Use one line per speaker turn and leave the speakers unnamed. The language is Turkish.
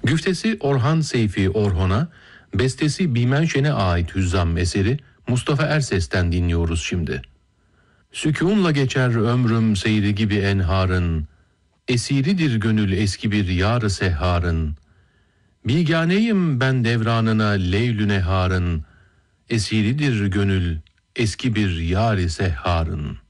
Güftesi Orhan Seyfi Orhon'a, bestesi Bimenşen'e ait Hüzzam eseri Mustafa Erses'ten dinliyoruz şimdi. Sükûnla geçer ömrüm seyri gibi enharın, esiridir gönül eski bir yar-ı sehharın. Biganeyim ben devranına leylü neharın, esiridir gönül eski bir yar-ı sehharın.